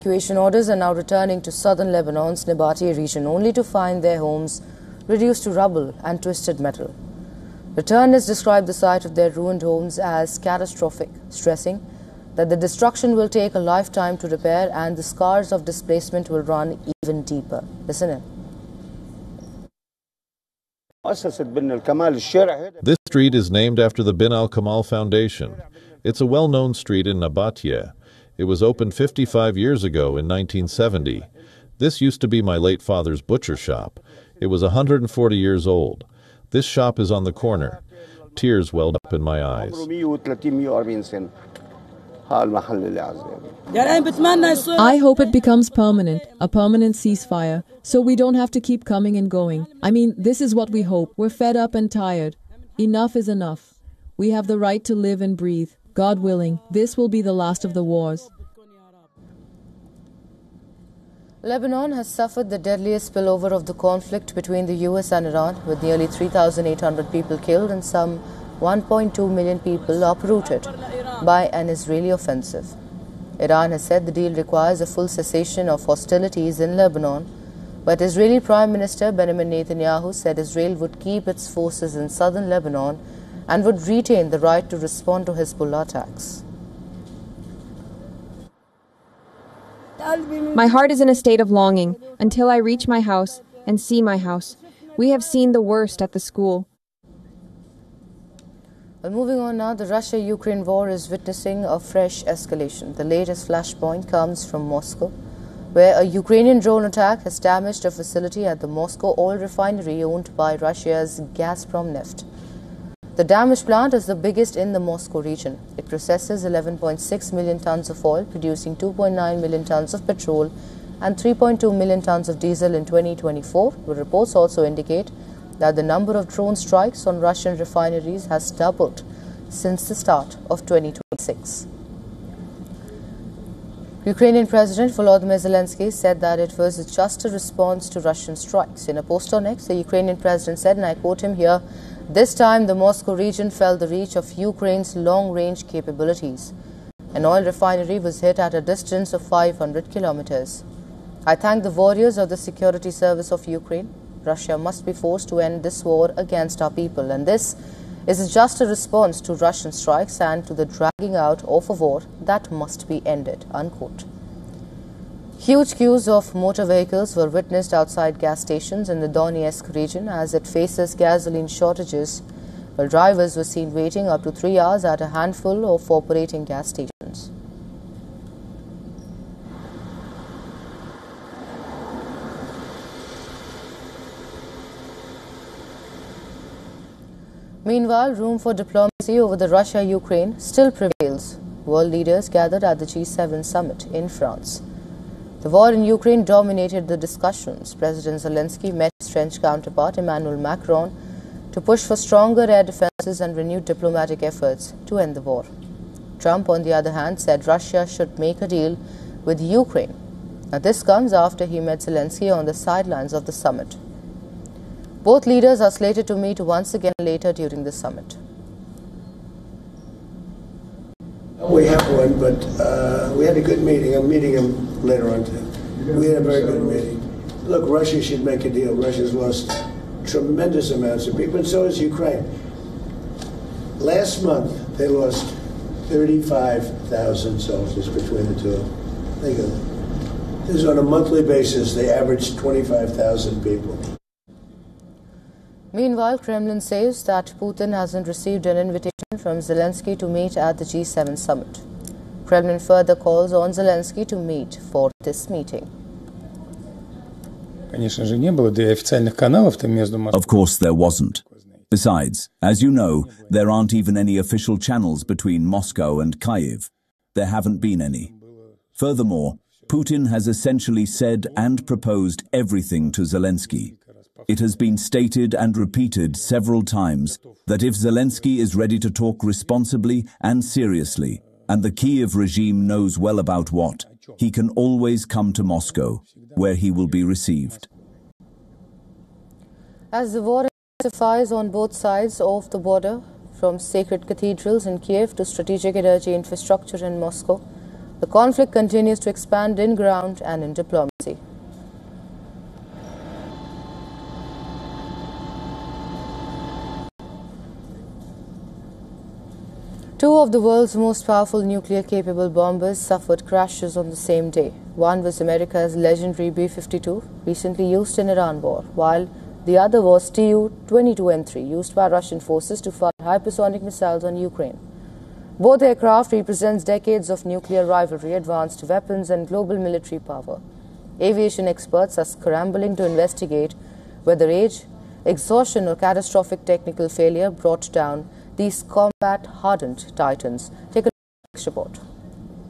Evacuation orders are now returning to southern Lebanon's Nabatieh region, only to find their homes reduced to rubble and twisted metal. Returners describe the sight of their ruined homes as catastrophic, stressing that the destruction will take a lifetime to repair and the scars of displacement will run even deeper. Listen in. This street is named after the Bin al-Kamal Foundation. It's a well-known street in Nabatieh. It was opened 55 years ago in 1970. This used to be my late father's butcher shop. It was 140 years old. This shop is on the corner. Tears welled up in my eyes. I hope it becomes permanent, a permanent ceasefire, so we don't have to keep coming and going. I mean, this is what we hope. We're fed up and tired. Enough is enough. We have the right to live and breathe. God willing, this will be the last of the wars. Lebanon has suffered the deadliest spillover of the conflict between the US and Iran, with nearly 3,800 people killed and some 1.2 million people uprooted by an Israeli offensive. Iran has said the deal requires a full cessation of hostilities in Lebanon, but Israeli Prime Minister Benjamin Netanyahu said Israel would keep its forces in southern Lebanon and would retain the right to respond to Hezbollah attacks. My heart is in a state of longing until I reach my house and see my house. We have seen the worst at the school. Well, moving on now, the Russia-Ukraine war is witnessing a fresh escalation. The latest flashpoint comes from Moscow, where a Ukrainian drone attack has damaged a facility at the Moscow oil refinery owned by Russia's Gazprom Neft. The damaged plant is the biggest in the Moscow region. It processes 11.6 million tons of oil, producing 2.9 million tons of petrol and 3.2 million tons of diesel in 2024. The reports also indicate that the number of drone strikes on Russian refineries has doubled since the start of 2026. Ukrainian President Volodymyr Zelensky said that it was just a response to Russian strikes. In a post on X, the Ukrainian president said, and I quote him here, "This time the Moscow region felt the reach of Ukraine's long-range capabilities. An oil refinery was hit at a distance of 500 kilometers. I thank the warriors of the security service of Ukraine. Russia must be forced to end this war against our people, and this is just a response to Russian strikes and to the dragging out of a war that must be ended." Unquote. Huge queues of motor vehicles were witnessed outside gas stations in the Donetsk region as it faces gasoline shortages, while drivers were seen waiting up to 3 hours at a handful of operating gas stations. Meanwhile, room for diplomacy over the Russia-Ukraine still prevails. World leaders gathered at the G7 summit in France. The war in Ukraine dominated the discussions. President Zelensky met his French counterpart Emmanuel Macron to push for stronger air defenses and renewed diplomatic efforts to end the war. Trump, on the other hand, said Russia should make a deal with Ukraine. Now, this comes after he met Zelensky on the sidelines of the summit. Both leaders are slated to meet once again later during the summit. We have one, but we had a good meeting. I'm meeting him later on today. We had a very good meeting. Look, Russia should make a deal. Russia's lost tremendous amounts of people, and so has Ukraine. Last month, they lost 35,000 soldiers between the two. Think of it. This is on a monthly basis. They averaged 25,000 people. Meanwhile, Kremlin says that Putin hasn't received an invitation from Zelensky to meet at the G7 summit. Kremlin further calls on Zelensky to meet for this meeting. Of course there wasn't. Besides, as you know, there aren't even any official channels between Moscow and Kyiv. There haven't been any. Furthermore, Putin has essentially said and proposed everything to Zelensky. It has been stated and repeated several times that if Zelensky is ready to talk responsibly and seriously, and the Kyiv regime knows well about what, he can always come to Moscow, where he will be received. As the war intensifies on both sides of the border, from sacred cathedrals in Kiev to strategic energy infrastructure in Moscow, The conflict continues to expand in ground and in diplomacy. Two of the world's most powerful nuclear-capable bombers suffered crashes on the same day. One was America's legendary B-52, recently used in Iran war, while the other was Tu-22M3, used by Russian forces to fire hypersonic missiles on Ukraine. Both aircraft represent decades of nuclear rivalry, advanced weapons and global military power. Aviation experts are scrambling to investigate whether age, exhaustion or catastrophic technical failure brought down these combat-hardened titans. Take a look at the next report.